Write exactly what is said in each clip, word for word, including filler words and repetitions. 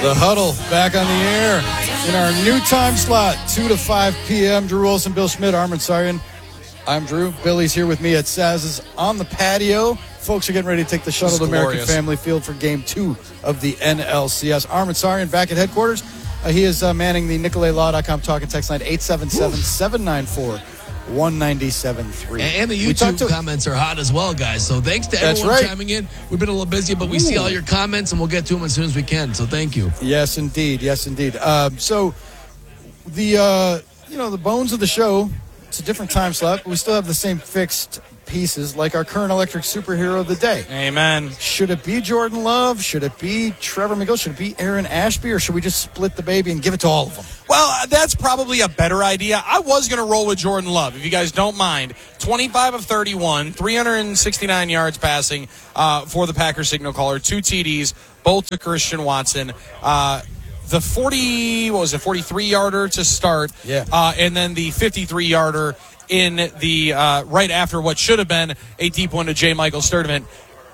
The Huddle back on the air in our new time slot, two to five p.m. Drew Wilson, Bill Schmidt, Armin Sarian. I'm Drew. Billy's here with me at Saz's on the patio. Folks are getting ready to take the shuttle to American Family Field for game two of the N L C S. Armin Sarian back at headquarters. Uh, he is uh, manning the Nicolay Law dot com talk and text line eight seven seven, seven nine four, one nine seven three. And the YouTube to- comments are hot as well, guys. So thanks to everyone right. chiming in. We've been a little busy, but we Ooh. see all your comments, and we'll get to them as soon as we can. So thank you. Yes, indeed. Yes, indeed. Um, so the uh, you know the bones of the show. It's a different time slot, but we still have the same fixed pieces, like our current electric superhero of the day. Amen. Should it be Jordan Love? Should it be Trevor McGill? Should it be Aaron Ashby? Or should we just split the baby and give it to all of them? Well, that's probably a better idea. I was going to roll with Jordan Love, if you guys don't mind. twenty-five of thirty-one, three hundred sixty-nine yards passing uh, for the Packers signal caller, two T Ds, both to Christian Watson. Uh, the forty, what was it, forty-three-yarder to start, yeah, uh, and then the fifty-three-yarder in the uh, right after what should have been a deep one to J. Michael Sturdivant.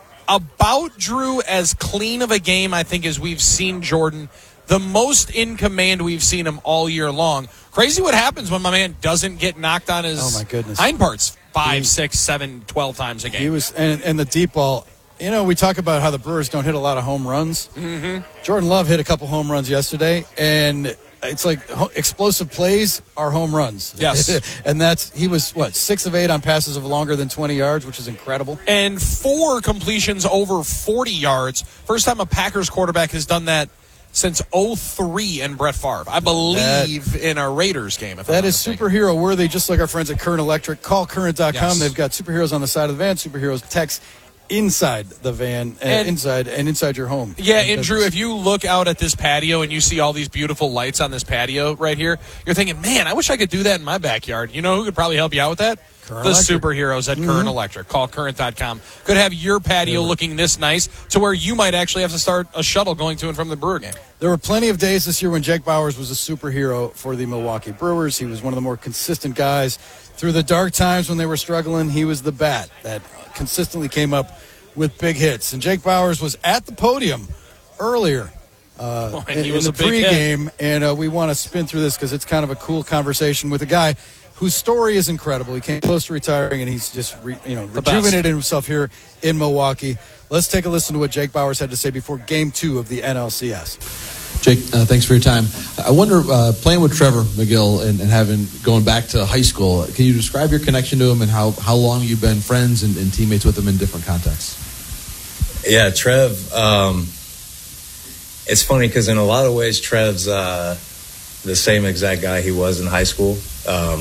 About Drew as clean of a game, I think, as we've seen Jordan. The most in command we've seen him all year long. Crazy what happens when my man doesn't get knocked on his oh my goodness. hind parts five, he, six, seven, twelve times a game. He was, and, and the deep ball. You know, we talk about how the Brewers don't hit a lot of home runs. Mm-hmm. Jordan Love hit a couple home runs yesterday, and it's like explosive plays are home runs. Yes. And that's, he was, what, six of eight on passes of longer than twenty yards, which is incredible. And four completions over forty yards. First time a Packers quarterback has done that since oh three and Brett Favre. I believe that, in a Raiders game. If that I'm is superhero worthy, just like our friends at Current Electric. Call current dot com. Yes. They've got superheroes on the side of the van, superheroes text inside the van, uh, and inside and inside your home. Yeah, and, and Drew, if you look out at this patio and you see all these beautiful lights on this patio right here, you're thinking, man, I wish I could do that in my backyard. You know who could probably help you out with that? Current the Electric. Superheroes at Mm-hmm. Current Electric. Call current dot com. Could have your patio yeah. looking this nice to where you might actually have to start a shuttle going to and from the Brewer game. There were plenty of days this year when Jake Bauers was a superhero for the Milwaukee Brewers. He was one of the more consistent guys. Through the dark times when they were struggling, he was the bat that consistently came up with big hits. And Jake Bauers was at the podium earlier uh, oh, in, he was in the pregame, and uh, we want to spin through this because it's kind of a cool conversation with a guy whose story is incredible. He came close to retiring, and he's just re, you know rejuvenated himself here in Milwaukee. Let's take a listen to what Jake Bauers had to say before Game Two of the N L C S. Jake, uh, thanks for your time. I wonder, uh, playing with Trevor McGill and, and having going back to high school, can you describe your connection to him and how, how long you've been friends and, and teammates with him in different contexts? Yeah, Trev, um, it's funny because in a lot of ways, Trev's uh, the same exact guy he was in high school, um,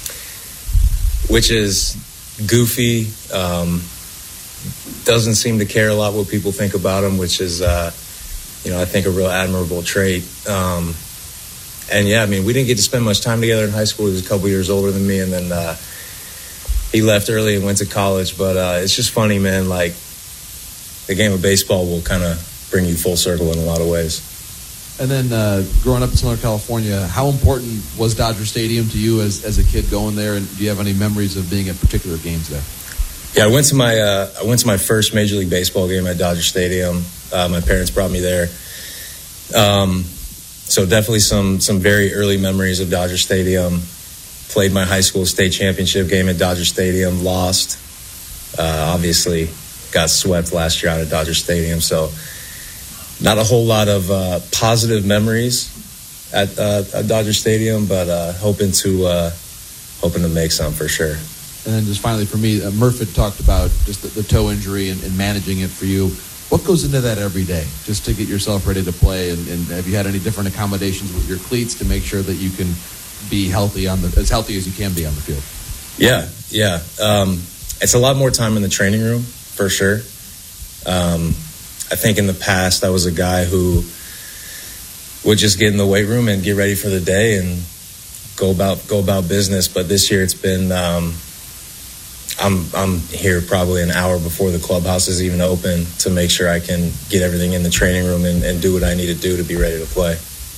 which is goofy, um, doesn't seem to care a lot what people think about him, which is, uh, you know, I think a real admirable trait. Um, and, yeah, I mean, we didn't get to spend much time together in high school. He was a couple years older than me, and then uh, he left early and went to college. But uh, it's just funny, man, like, the game of baseball will kind of bring you full circle in a lot of ways. And then uh, growing up in Southern California, how important was Dodger Stadium to you as, as a kid going there? And do you have any memories of being at particular games there? Yeah, I went to my uh, I went to my first Major League Baseball game at Dodger Stadium. Uh, my parents brought me there. Um, so definitely some some very early memories of Dodger Stadium. Played my high school state championship game at Dodger Stadium. Lost, uh, obviously. Got swept last year out at Dodger Stadium, so not a whole lot of uh, positive memories at, uh, at Dodger Stadium, but uh, hoping to uh, hoping to make some for sure. And then just finally for me, uh, Murph had talked about just the, the toe injury and, and managing it for you. What goes into that every day just to get yourself ready to play? And, and have you had any different accommodations with your cleats to make sure that you can be healthy on the as healthy as you can be on the field? Yeah, yeah. Um, it's a lot more time in the training room. For sure. Um, I think in the past I was a guy who would just get in the weight room and get ready for the day and go about go about business. But this year it's been um, I'm I'm here probably an hour before the clubhouse is even open to make sure I can get everything in the training room and, and do what I need to do to be ready to play.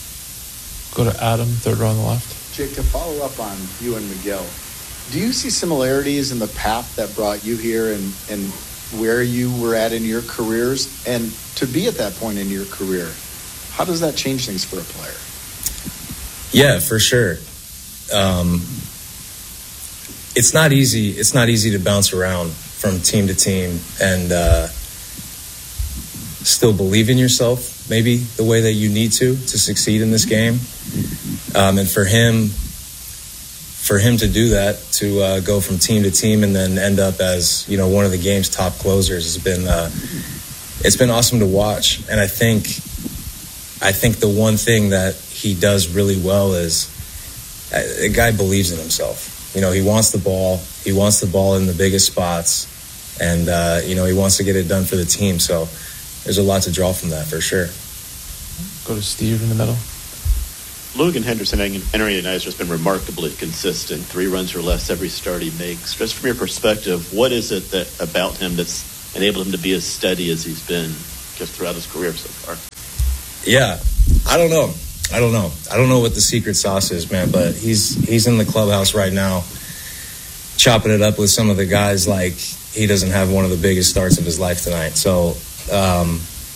Go to Adam, third row on the left. Jake, to follow up on you and Miguel, do you see similarities in the path that brought you here and and where you were at in your careers, and to be at that point in your career, How does that change things for a player? Yeah, for sure. Um, it's not easy. It's not easy to bounce around from team to team and uh, still believe in yourself, maybe the way that you need to to succeed in this game. Um, and for him, for him to do that, to uh, go from team to team and then end up as, you know, one of the game's top closers has been uh, it's been awesome to watch. And I think I think the one thing that he does really well is a guy believes in himself. You know, he wants the ball. He wants the ball in the biggest spots. And, uh, you know, he wants to get it done for the team. So there's a lot to draw from that for sure. Go to Steve in the middle. Logan Henderson entering tonight has just been remarkably consistent. Three runs or less every start he makes. Just from your perspective, what is it that about him that's enabled him to be as steady as he's been just throughout his career so far? Yeah, I don't know. I don't know. I don't know what the secret sauce is, man, but he's he's in the clubhouse right now chopping it up with some of the guys like he doesn't have one of the biggest starts of his life tonight. So, um,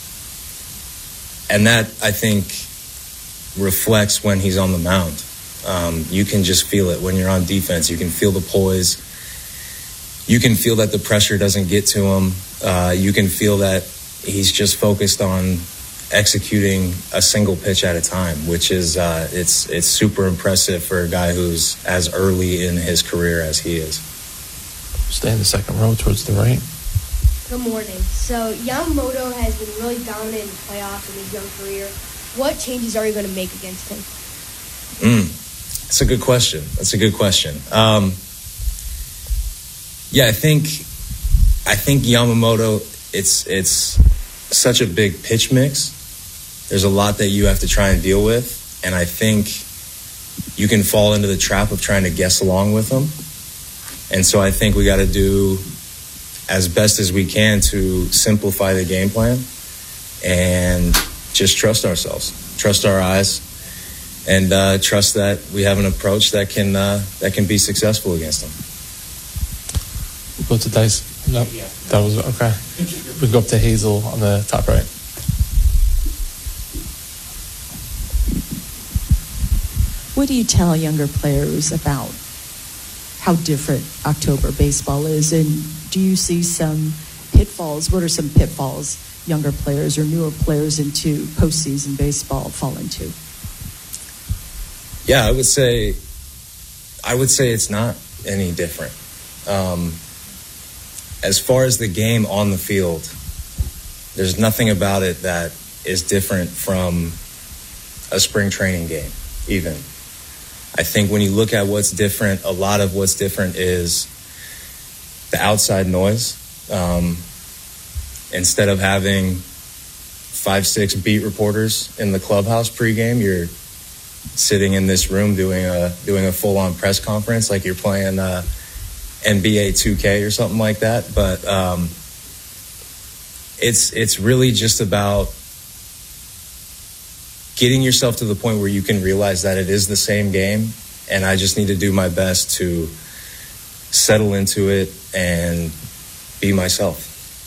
and that, I think, reflects when he's on the mound. Um, you can just feel it when you're on defense. You can feel the poise. You can feel that the pressure doesn't get to him. Uh, you can feel that he's just focused on executing a single pitch at a time, which is uh, it's it's super impressive for a guy who's as early in his career as he is. Stay in the second row towards the right. Good morning. So Yamamoto has been really dominant in the playoffs in his young career. What changes are you going to make against him? Mm, that's a good question. That's a good question. Um, yeah, I think I think Yamamoto. It's it's such a big pitch mix. There's a lot that you have to try and deal with, and I think you can fall into the trap of trying to guess along with them. And so I think we got to do as best as we can to simplify the game plan and just trust ourselves, trust our eyes, and uh, trust that we have an approach that can uh, that can be successful against them. We'll go to Dice. No, that was okay. We go up to Hazel on the top right. What do you tell younger players about how different October baseball is? And do you see some pitfalls? What are some pitfalls younger players or newer players into postseason baseball fall into? Yeah, I would say, I would say it's not any different. Um, as far as the game on the field, there's nothing about it that is different from a spring training game, even. I think when you look at what's different, a lot of what's different is the outside noise. Um, instead of having five, six beat reporters in the clubhouse pregame, you're sitting in this room doing a doing a full-on press conference like you're playing uh, N B A two K or something like that. But um, it's it's really just about getting yourself to the point where you can realize that it is the same game, and I just need to do my best to settle into it and be myself.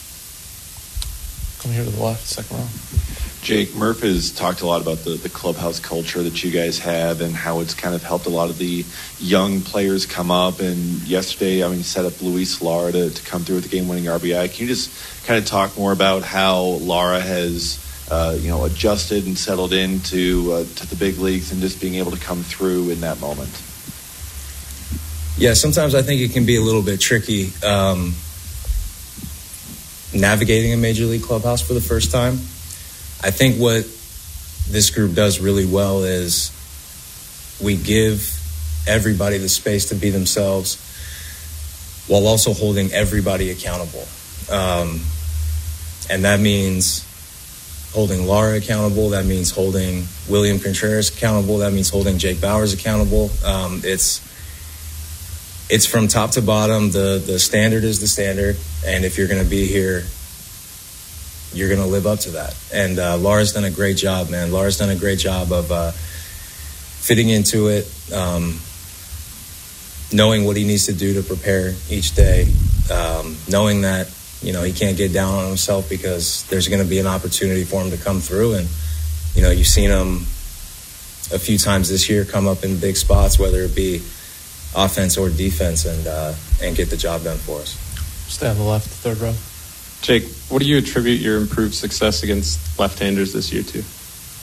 Come here to the left, second row. Jake, Murph has talked a lot about the, the clubhouse culture that you guys have and how it's kind of helped a lot of the young players come up. And yesterday, I mean, set up Luis Lara to, to come through with the game-winning R B I. Can you just kind of talk more about how Lara has Uh, you know, adjusted and settled into uh, to the big leagues and just being able to come through in that moment? Yeah, sometimes I think it can be a little bit tricky um, navigating a major league clubhouse for the first time. I think what this group does really well is we give everybody the space to be themselves while also holding everybody accountable. Um, and that means holding Lara accountable. That means holding William Contreras accountable. That means holding Jake Bauers accountable. Um, it's it's from top to bottom. The the standard is the standard, and if you're going to be here, you're going to live up to that. And uh, Lara's done a great job, man. Lara's done a great job of uh, fitting into it, um, knowing what he needs to do to prepare each day, um, knowing that, you know, he can't get down on himself because there's going to be an opportunity for him to come through, and you know, you've seen him a few times this year come up in big spots, whether it be offense or defense, and uh, and get the job done for us. Stay on the left, third row. Jake, what do you attribute your improved success against left-handers this year to?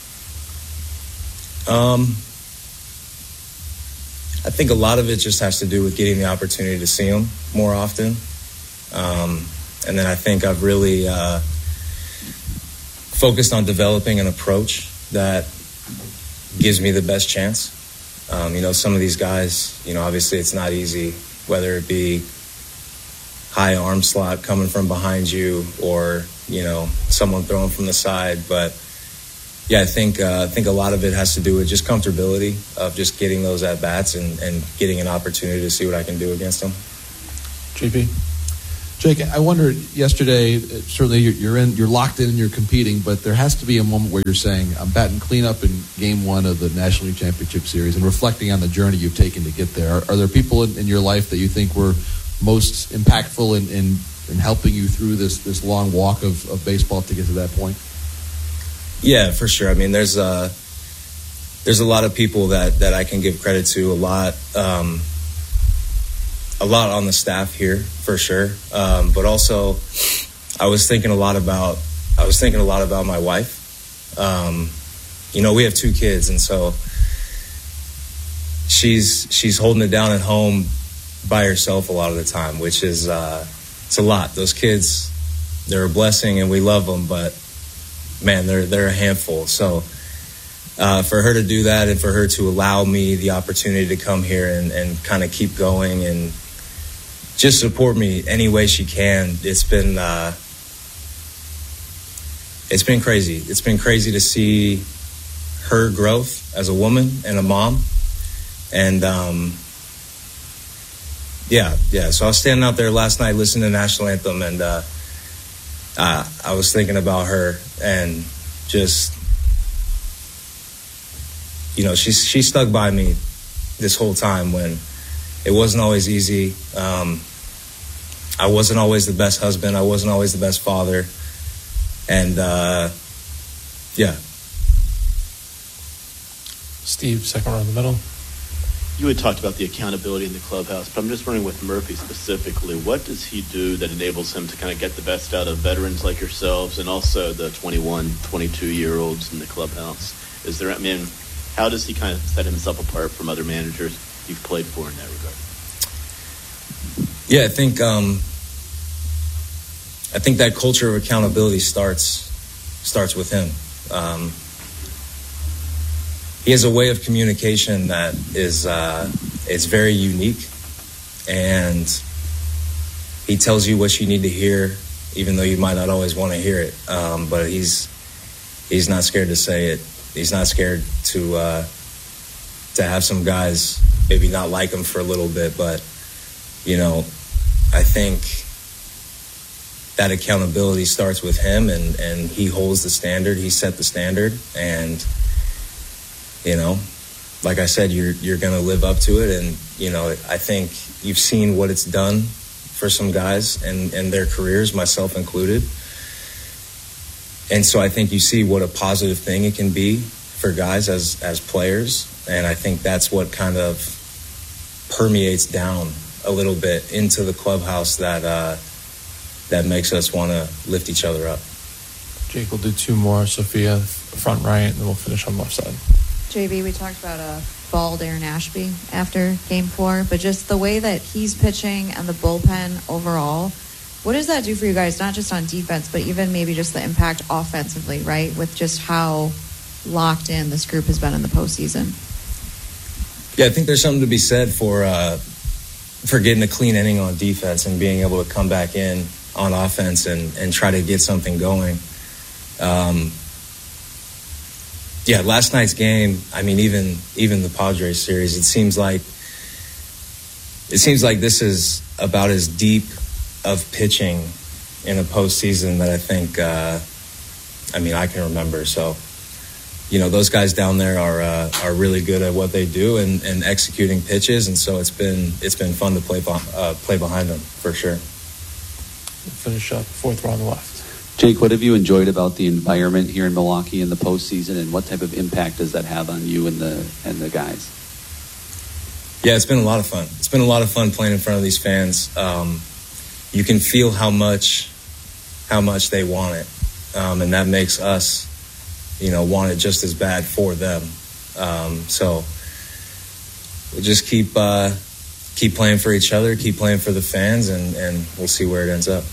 Um, I think a lot of it just has to do with getting the opportunity to see them more often. Um, and then I think I've really uh, focused on developing an approach that gives me the best chance. Um, you know, some of these guys, you know, obviously it's not easy, whether it be high arm slot coming from behind you or, you know, someone throwing from the side. But, yeah, I think uh, I think a lot of it has to do with just comfortability of just getting those at-bats and, and getting an opportunity to see what I can do against them. J P? Jake, I wondered yesterday, certainly you're, you're in, you're locked in and you're competing, but there has to be a moment where you're saying, I'm batting cleanup in game one of the National League Championship Series and reflecting on the journey you've taken to get there. Are, are there people in, in your life that you think were most impactful in, in, in helping you through this, this long walk of, of baseball to get to that point? Yeah, for sure. I mean, there's a, there's a lot of people that, that I can give credit to, a lot, um, a lot on the staff here, for sure. Um, but also, I was thinking a lot about, I was thinking a lot about my wife. Um, you know, we have two kids, and so she's she's holding it down at home by herself a lot of the time, which is uh, it's a lot. Those kids, they're a blessing, and we love them, but man, they're they're a handful. So uh, for her to do that, and for her to allow me the opportunity to come here and, and kind of keep going and just support me any way she can, it's been uh, it's been crazy. It's been crazy to see her growth as a woman and a mom. And um, yeah, yeah. So I was standing out there last night listening to the national anthem, and uh, uh, I was thinking about her and just, you know, she she stuck by me this whole time when it wasn't always easy. Um, I wasn't always the best husband. I wasn't always the best father. And, uh, yeah. Steve, second row in the middle. You had talked about the accountability in the clubhouse, but I'm just wondering with Murphy specifically, what does he do that enables him to kind of get the best out of veterans like yourselves and also the twenty-one, twenty-two-year-olds in the clubhouse? Is there, I mean, how does he kind of set himself apart from other managers you've played for in that regard? Yeah, I think um, I think that culture of accountability starts starts with him. Um, he has a way of communication that is uh, it's very unique, and he tells you what you need to hear, even though you might not always want to hear it. Um, but he's he's not scared to say it. He's not scared to uh, to have some guys maybe not like him for a little bit, but you know, I think that accountability starts with him, and, and he holds the standard. He set the standard, and you know, like I said, you're you're going to live up to it. And you know, I think you've seen what it's done for some guys and, and their careers, myself included. And so I think you see what a positive thing it can be for guys as as players, and I think that's what kind of permeates down a little bit into the clubhouse that uh, that makes us want to lift each other up. Jake, we'll do two more. Sophia, front right, and then we'll finish on the left side. J B, we talked about a bald Aaron Ashby after game four, but just the way that he's pitching and the bullpen overall, what does that do for you guys, not just on defense, but even maybe just the impact offensively, right, with just how locked in this group has been in the postseason? Yeah, I think there's something to be said for uh, for getting a clean inning on defense and being able to come back in on offense and, and try to get something going. Um, yeah, last night's game, I mean, even even the Padres series, it seems like it seems like this is about as deep of pitching in a postseason that I think, uh, I mean, I can remember. So, you know, those guys down there are uh, are really good at what they do and, and executing pitches, and so it's been it's been fun to play uh, play behind them for sure. We'll finish up fourth row on the left. Jake, what have you enjoyed about the environment here in Milwaukee in the postseason, and what type of impact does that have on you and the and the guys? Yeah, it's been a lot of fun. It's been a lot of fun playing in front of these fans. Um, you can feel how much, how much they want it, um, and that makes us, you know, want it just as bad for them. Um, so we'll just keep uh, keep playing for each other, keep playing for the fans, and, and we'll see where it ends up.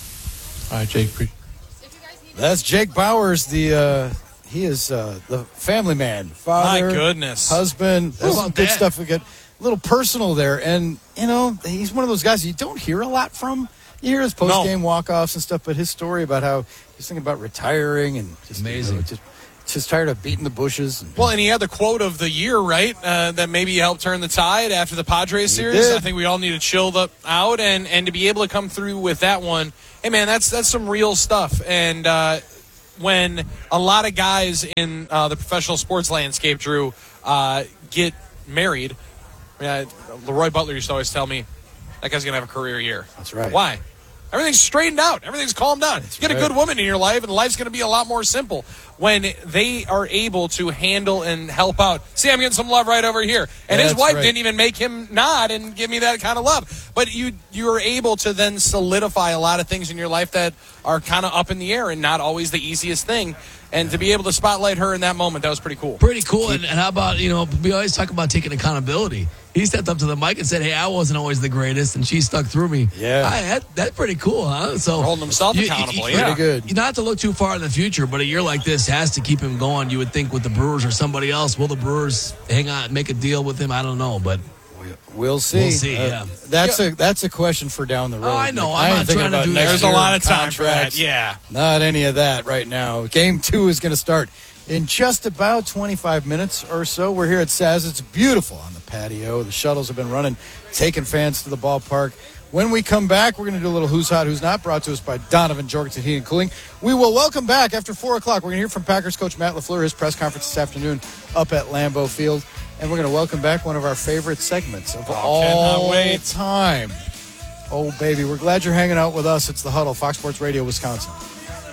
All right, Jake. Pre- That's Jake Bowers. The uh, he is uh, the family man, father, My goodness. husband. There's How some about good that? stuff we get. A little personal there, and you know he's one of those guys you don't hear a lot from. You hear his post game walk offs and stuff, but his story about how he's thinking about retiring and just Amazing. you know, just just tired of beating the bushes. And, Well, and he had the quote of the year, right? Uh, that maybe helped turn the tide after the Padres series. did. I think we all need to chill the, out, and, and to be able to come through with that one. Hey, man, that's that's some real stuff. And uh, when a lot of guys in uh, the professional sports landscape, Drew, uh, get married, uh, Leroy Butler used to always tell me, that guy's going to have a career year. That's right. Why? Everything's straightened out. Everything's calmed down. That's you get right. a good woman in your life, and life's going to be a lot more simple when they are able to handle and help out. See, I'm getting some love right over here. And his That's wife right. didn't even make him nod and give me that kind of love. But you you are able to then solidify a lot of things in your life that are kind of up in the air and not always the easiest thing. And to be able to spotlight her in that moment, that was pretty cool. Pretty cool. And, and how about, you know, we always talk about taking accountability. He stepped up to the mic and said, hey, I wasn't always the greatest, and she stuck through me. Yeah. I, that, that's pretty cool, huh? So Holding himself accountable, yeah. Pretty good. You not have to look too far in the future, but a year like this has to keep him going. You would think with the Brewers or somebody else, will the Brewers hang on, make a deal with him? I don't know, but We'll see. We'll see, Uh, yeah. That's a that's a question for down the road. Oh, I know. Nick. I'm ain't not thinking trying to about do next that. There's a year lot and of time for that. contracts. Yeah. Not any of that right now. Game two is going to start in just about twenty-five minutes or so. We're here at Saz. It's beautiful on the patio. The shuttles have been running, taking fans to the ballpark. When we come back, we're going to do a little Who's Hot, Who's Not, brought to us by Donovan Jorgensen Heating and Cooling. We will welcome back after four o'clock. We're going to hear from Packers coach Matt LaFleur, his press conference this afternoon up at Lambeau Field. And we're going to welcome back one of our favorite segments of Oh, all cannot wait. time. Oh, baby, we're glad you're hanging out with us. It's The Huddle, Fox Sports Radio, Wisconsin.